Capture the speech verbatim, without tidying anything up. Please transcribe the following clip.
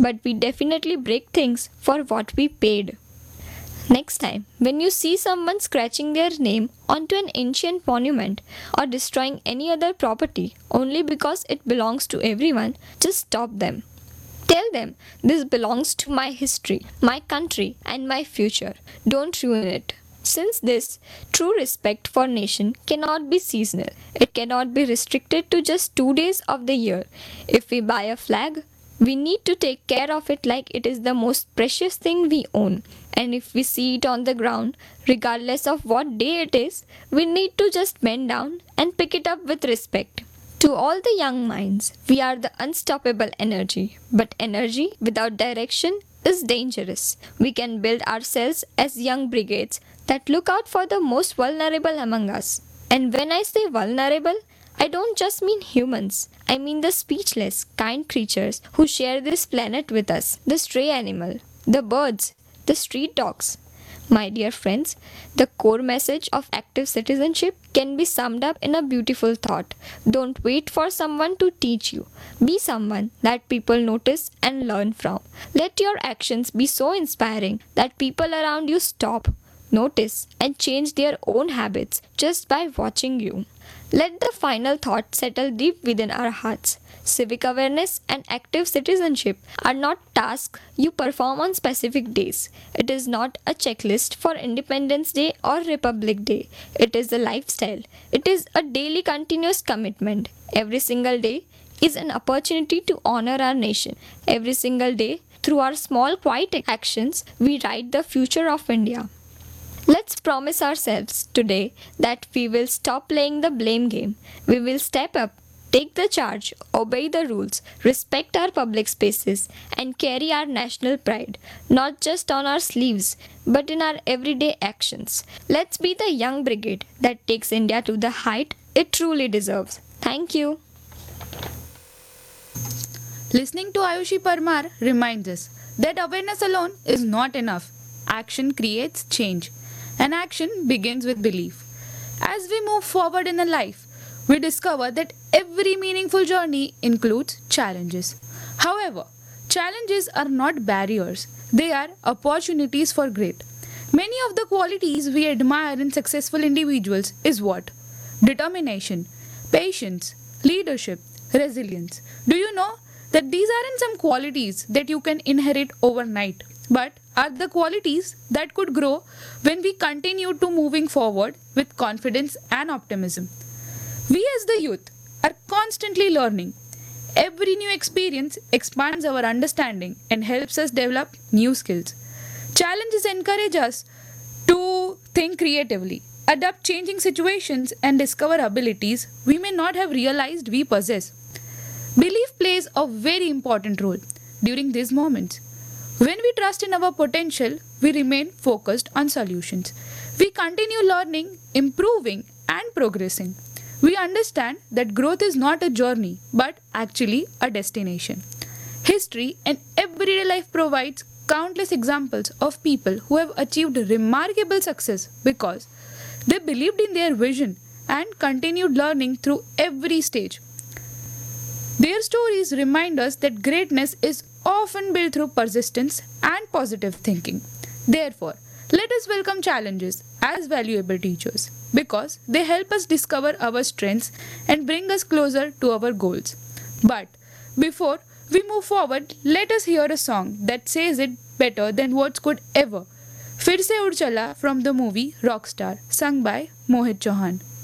but we definitely break things for what we paid. Next time, when you see someone scratching their name onto an ancient monument or destroying any other property only because it belongs to everyone, just stop them. Tell them, this belongs to my history, my country, and my future. Don't ruin it. Since this true respect for nation cannot be seasonal, it cannot be restricted to just two days of the year. If we buy a flag, we need to take care of it like it is the most precious thing we own. And if we see it on the ground, regardless of what day it is, we need to just bend down and pick it up with respect. To all the young minds, we are the unstoppable energy. But energy without direction is dangerous. We can build ourselves as young brigades that look out for the most vulnerable among us. And when I say vulnerable, I don't just mean humans. I mean the speechless, kind creatures who share this planet with us. The stray animal, the birds, the street dogs. My dear friends, the core message of active citizenship can be summed up in a beautiful thought. Don't wait for someone to teach you. Be someone that people notice and learn from. Let your actions be so inspiring that people around you stop, notice, and change their own habits just by watching you. Let the final thought settle deep within our hearts. Civic awareness and active citizenship are not tasks you perform on specific days. It is not a checklist for Independence Day or Republic Day. It is a lifestyle. It is a daily continuous commitment. Every single day is an opportunity to honor our nation. Every single day, through our small quiet actions, we write the future of India. Let's promise ourselves today that we will stop playing the blame game. We will step up, take the charge, obey the rules, respect our public spaces, and carry our national pride, not just on our sleeves, but in our everyday actions. Let's be the young brigade that takes India to the height it truly deserves. Thank you. Listening to Ayushi Parmar reminds us that awareness alone is not enough. Action creates change, and action begins with belief. As we move forward in a life, we discover that every meaningful journey includes challenges. However, challenges are not barriers, they are opportunities for growth. Many of the qualities we admire in successful individuals is what? Determination, patience, leadership, resilience. Do you know that these aren't some qualities that you can inherit overnight, but are the qualities that could grow when we continue to moving forward with confidence and optimism. We as the youth are constantly learning. Every new experience expands our understanding and helps us develop new skills. Challenges encourage us to think creatively, adapt changing situations, and discover abilities we may not have realized we possess. Belief plays a very important role during these moments. When we trust in our potential, we remain focused on solutions. We continue learning, improving, and progressing. We understand that growth is not a journey, but actually a destination. History and everyday life provides countless examples of people who have achieved remarkable success because they believed in their vision and continued learning through every stage. Their stories remind us that greatness is often built through persistence and positive thinking. Therefore, let us welcome challenges as valuable teachers because they help us discover our strengths and bring us closer to our goals. But before we move forward, let us hear a song that says it better than words could ever. Fir se ud chala from the movie Rockstar, sung by Mohit Chauhan.